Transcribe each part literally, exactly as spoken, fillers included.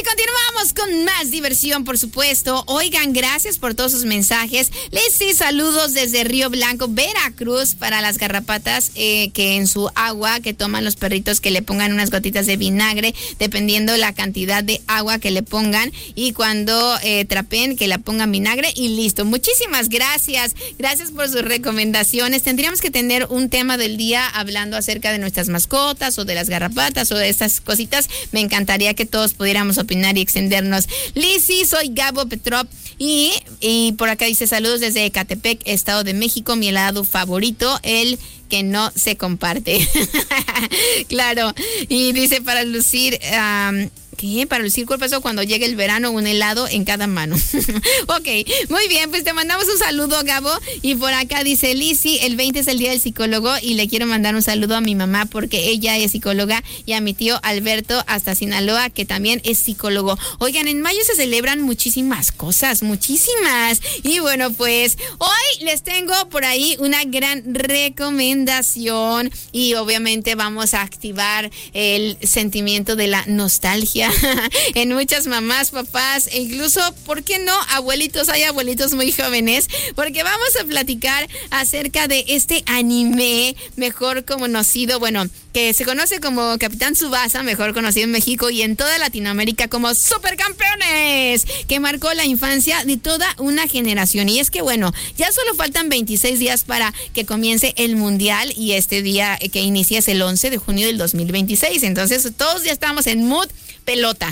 continuamos con más diversión, por supuesto. Oigan, gracias por todos sus mensajes. Les sí, saludos desde Río Blanco, Veracruz, para las garrapatas eh, que en su agua que toman los perritos, que le pongan unas gotitas de vinagre, dependiendo la cantidad de agua que le pongan, y cuando eh, trapen, que la pongan vinagre y listo. Muchísimas gracias. Gracias por sus recomendaciones. Tendríamos que tener un tema del día hablando acerca de nuestras mascotas o de las garrapatas o de estas cositas. Me encantaría que todos pudiéramos opinar y extendernos. Lizzy, soy Gabo Petrov y, y por acá dice saludos desde Ecatepec, Estado de México. Mi helado favorito, el que no se comparte. Claro. Y dice para lucir... Um, ¿Qué? Para lucir cuerpazo cuando llegue el verano, un helado en cada mano. Ok, muy bien, pues te mandamos un saludo, Gabo. Y por acá dice Lizzy, el veinte es el día del psicólogo y le quiero mandar un saludo a mi mamá porque ella es psicóloga, y a mi tío Alberto hasta Sinaloa, que también es psicólogo. Oigan, en mayo se celebran muchísimas cosas, muchísimas. Y bueno, pues hoy les tengo por ahí una gran recomendación y obviamente vamos a activar el sentimiento de la nostalgia en muchas mamás, papás e incluso, ¿por qué no? Abuelitos, hay abuelitos muy jóvenes, porque vamos a platicar acerca de este anime mejor conocido, bueno, que se conoce como Capitán Tsubasa, mejor conocido en México y en toda Latinoamérica como Supercampeones, que marcó la infancia de toda una generación. Y es que bueno, ya solo faltan veintiséis días para que comience el Mundial, y este día que inicia es el once de junio del dos mil veintiséis, entonces todos ya estamos en mood pelota.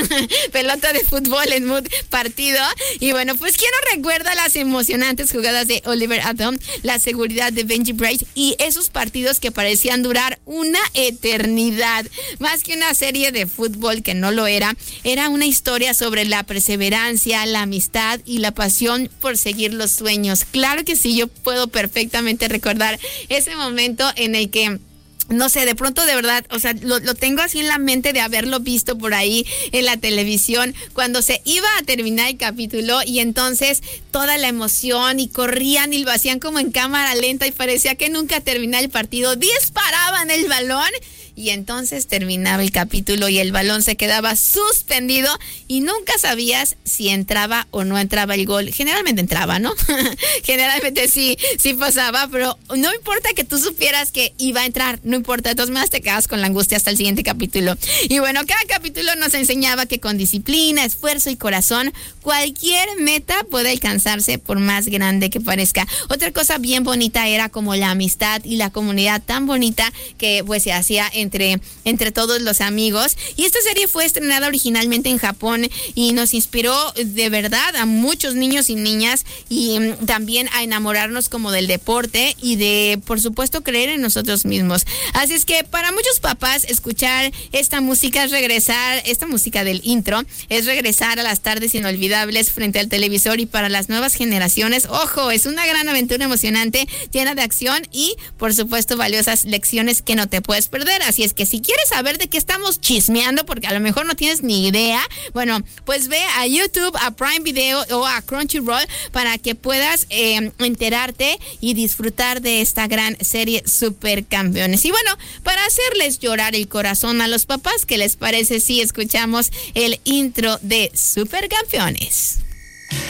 Pelota de fútbol en mood partido. Y bueno, pues ¿quién no recuerda las emocionantes jugadas de Oliver Atom, la seguridad de Benji Bright y esos partidos que parecían durar una eternidad? Más que una serie de fútbol, que no lo era, era una historia sobre la perseverancia, la amistad y la pasión por seguir los sueños. Claro que sí, yo puedo perfectamente recordar ese momento en el que, no sé, de pronto de verdad, o sea, lo, lo tengo así en la mente de haberlo visto por ahí en la televisión cuando se iba a terminar el capítulo, y entonces toda la emoción y corrían y lo hacían como en cámara lenta y parecía que nunca terminaba el partido, disparaban el balón y entonces terminaba el capítulo y el balón se quedaba suspendido y nunca sabías si entraba o no entraba el gol. Generalmente entraba, ¿no? Generalmente sí, sí pasaba, pero no importa que tú supieras que iba a entrar, no importa, de todas maneras te quedas con la angustia hasta el siguiente capítulo. Y bueno, cada capítulo nos enseñaba que con disciplina, esfuerzo y corazón, cualquier meta puede alcanzarse por más grande que parezca. Otra cosa bien bonita era como la amistad y la comunidad tan bonita que pues se hacía en Entre, entre todos los amigos. Y esta serie fue estrenada originalmente en Japón y nos inspiró de verdad a muchos niños y niñas, y um, también a enamorarnos como del deporte y de, por supuesto, creer en nosotros mismos. Así es que para muchos papás escuchar esta música es regresar, esta música del intro es regresar a las tardes inolvidables frente al televisor, y para las nuevas generaciones, ojo, es una gran aventura emocionante, llena de acción y, por supuesto, valiosas lecciones que no te puedes perder. Así es que si quieres saber de qué estamos chismeando, porque a lo mejor no tienes ni idea, bueno, pues ve a YouTube, a Prime Video o a Crunchyroll para que puedas eh, enterarte y disfrutar de esta gran serie Supercampeones. Y bueno, para hacerles llorar el corazón a los papás, ¿qué les parece si escuchamos el intro de Supercampeones?